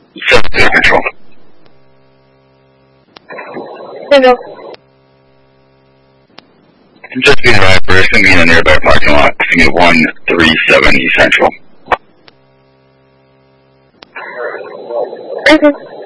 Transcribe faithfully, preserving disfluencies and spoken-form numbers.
seven control. Hey, Bill. Just being right for us, in a nearby parking lot. Give me one three seven East Central. Okay.